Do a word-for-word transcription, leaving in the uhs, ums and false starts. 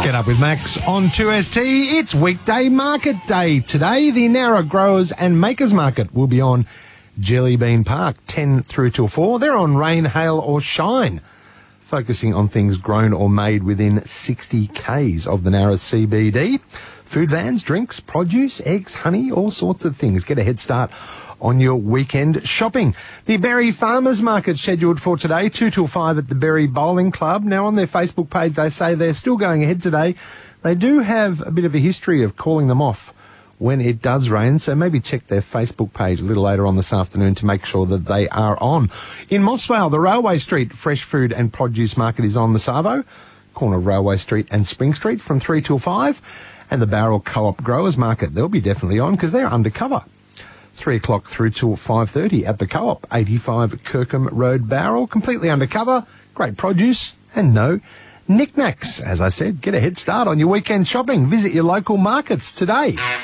Get up with Max on two S T. It's weekday market day today. The Nowra Growers and Makers Market will be on Jellybean Park, ten through till four. They're on rain, hail or shine, focusing on things grown or made within sixty kays of the Nowra C B D. Food vans, drinks, produce, eggs, honey, all sorts of things. Get a head start on your weekend shopping. The Berry Farmers Market scheduled for today, two till five at the Berry Bowling Club. Now, on their Facebook page, they say they're still going ahead today. They do have a bit of a history of calling them off when it does rain, so maybe check their Facebook page a little later on this afternoon to make sure that they are on. In Mossvale, the Railway Street Fresh Food and Produce Market is on the Savo, corner of Railway Street and Spring Street from three till five. And the Barrel Co-op Growers Market, they'll be definitely on because they're undercover. Three o'clock through till five thirty at the Co-op, eighty-five Kirkham Road, Barrel, completely undercover, great produce and no knickknacks. As I said, get a head start on your weekend shopping. Visit your local markets today.